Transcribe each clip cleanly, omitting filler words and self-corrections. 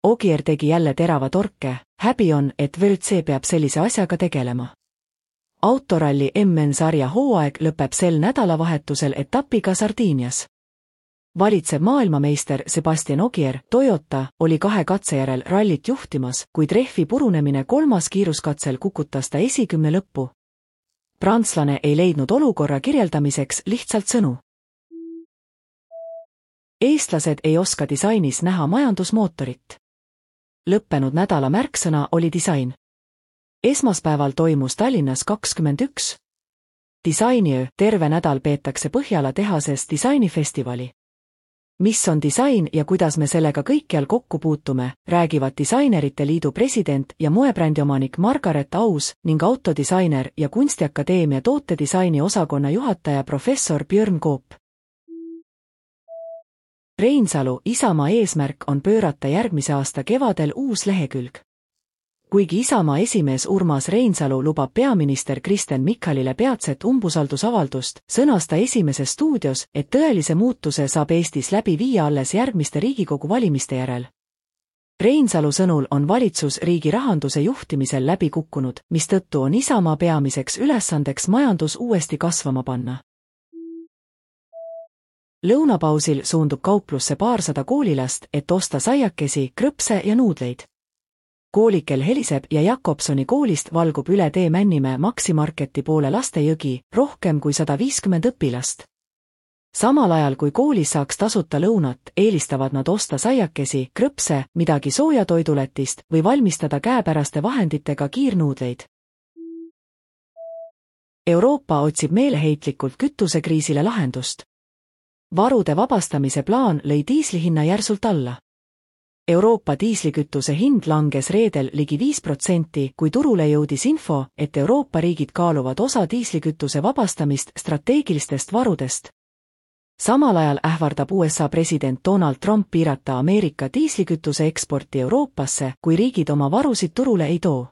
Ogier tegi jälle terava torke, häbi on, et WRC peab sellise asjaga tegelema. Autoralli MN-sarja hooaeg lõpeb sel nädalavahetusel etapiga Sardiinias. Valitseb maailmameister Sebastian Ogier, Toyota, oli 2 katse järel rallit juhtimas, kuid rehvi purunemine 3. kiiruskatsel kukutas ta esikümne lõppu. Prantslane ei leidnud olukorra kirjeldamiseks lihtsalt sõnu. Eestlased ei oska disainis näha majandusmootorit. Lõppenud nädala märksõna oli disain. Esmaspäeval toimus Tallinnas 21. disainiöö, terve nädal peetakse Põhjala tehases disainifestivali. Mis on disain ja kuidas me sellega kõikjal kokku puutume, räägivad Disainerite Liidu president ja moebrändiomanik Margaret Aus ning autodisainer ja Kunstiakadeemia tootedisaini osakonna juhataja professor Björn Koop. Reinsalu, Isamaa eesmärk on pöörata järgmise aasta kevadel uus lehekülg. Kuigi Isamaa esimees Urmas Reinsalu lubab peaminister Kristen Michalile peatset umbusaldusavaldust, sõnas ta Esimeses stuudios, et tõelise muutuse saab Eestis läbi viia alles järgmiste Riigikogu valimiste järel. Reinsalu sõnul on valitsus riigi rahanduse juhtimisel läbi kukkunud, mistõttu on Isamaa peamiseks ülesandeks majandus uuesti kasvama panna. Lõunapausil suundub kauplusse paarsada koolilast, et osta saiakesi, krõpse ja nuudleid. Koolikel heliseb ja Jakobsoni koolist valgub üle tee Männimäe Maximarketi poole Lastejõgi, rohkem kui 150 õpilast. Samal ajal kui koolis saaks tasuta lõunat, eelistavad nad osta saiakesi, krõpse, midagi soojatoiduletist või valmistada käepäraste vahenditega kiirnuudleid. Euroopa otsib meeleheitlikult kütusekriisile lahendust. Varude vabastamise plaan lõi diislihinna järsult alla. Euroopa diislikütuse hind langes reedel ligi 5%, kui turule jõudis info, et Euroopa riigid kaaluvad osa diislikütuse vabastamist strateegilistest varudest. Samal ajal ähvardab USA president Donald Trump piirata Ameerika diislikütuse eksporti Euroopasse, kui riigid oma varusid turule ei too.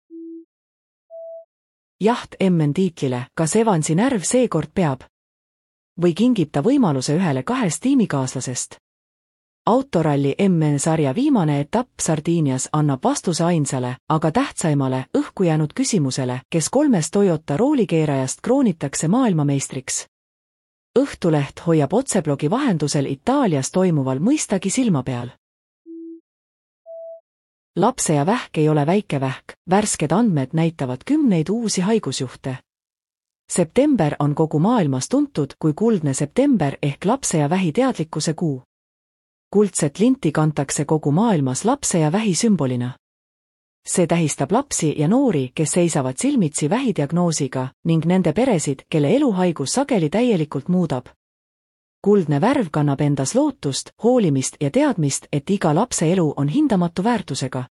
Jaht MN-tiitlile, kas Evansi närv seekord peab? Või kingib ta võimaluse ühele 2 tiimikaaslasest? Autoralli MN-sarja viimane etapp Sardiinias annab vastuse ainsale, aga tähtsaimale, õhku jäänud küsimusele, kes 3 Toyota roolikeerajast kroonitakse maailmameistriks. Õhtuleht hoiab otseblogi vahendusel Itaalias toimuval mõistagi silma peal. Lapse ja vähk ei ole väike vähk, värsked andmed näitavad 10 uusi haigusjuhte. September on kogu maailmas tuntud kui kuldne september ehk lapse ja vähi teadlikkuse kuu. Kuldset linti kantakse kogu maailmas lapse ja vähi sümbolina. See tähistab lapsi ja noori, kes seisavad silmitsi vähidiagnoosiga, ning nende peresid, kelle eluhaigus sageli täielikult muudab. Kuldne värv kannab endas lootust, hoolimist ja teadmist, et iga lapse elu on hindamatu väärtusega.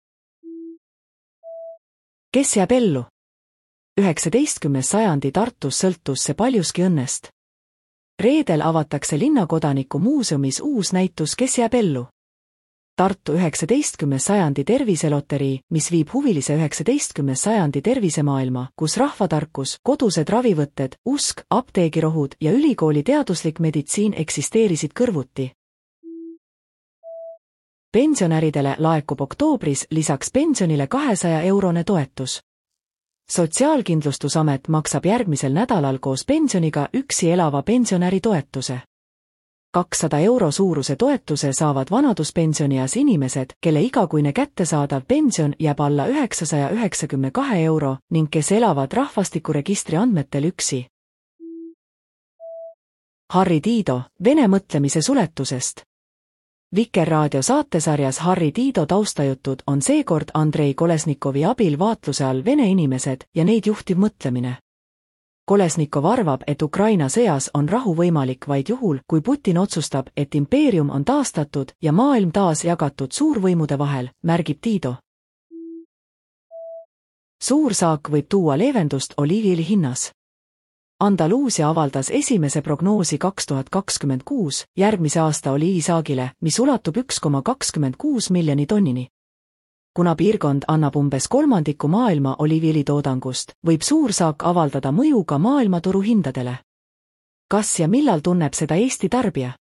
Kes jääb ellu? 19. sajandi Tartus sõltus see paljuski õnnest. Reedel avatakse Linnakodaniku muuseumis uus näitus Kes jääb ellu? Tartu 19. sajandi terviseloterii, mis viib huvilise 19. sajandi tervisemaailma, kus rahvatarkus, kodused ravivõtted, usk, apteegirohud ja ülikooli teaduslik meditsiin eksisteerisid kõrvuti. Pensionäridele laekub oktoobris lisaks pensionile 200-eurone toetus. Sotsiaalkindlustusamet maksab järgmisel nädalal koos pensioniga üksi elava pensionäri toetuse. 200 euro suuruse toetuse saavad vanaduspensionieas inimesed, kelle igakuine kättesaadav pension jääb alla 992 euro ning kes elavad rahvastikuregistri andmetel üksi. Harri Tiido, Vene mõtlemise suletusest. Vikerraadio saatesarjas Harri Tiido taustajutud on seekord Andrei Kolesnikovi abil vaatluse all vene inimesed ja neid juhtiv mõtlemine. Kolesnikov arvab, et Ukraina sõjas on rahu võimalik vaid juhul, kui Putin otsustab, et impeerium on taastatud ja maailm taas jagatud suurvõimude vahel, märgib Tiido. Suur saak võib tuua leevendust oliiviõli hinnas. Andaluusia avaldas esimese prognoosi 2026 järgmise aasta oliivisaagile, mis ulatub 1,26 miljoni tonnini. Kuna piirkond annab umbes kolmandiku maailma oliiviõlitoodangust, võib suur saak avaldada mõju ka maailmaturu hindadele. Kas ja millal tunneb seda Eesti tarbija?